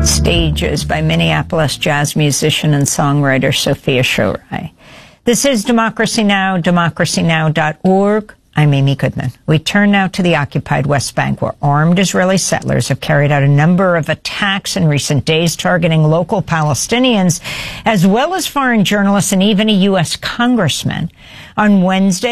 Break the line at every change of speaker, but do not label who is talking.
Stages by Minneapolis jazz musician and songwriter Sophia Shorai. This is Democracy Now!, democracynow.org. I'm Amy Goodman. We turn now to the occupied West Bank, where armed Israeli settlers have carried out a number of attacks in recent days targeting local Palestinians, as well as foreign journalists and even a U.S. congressman. On Wednesday,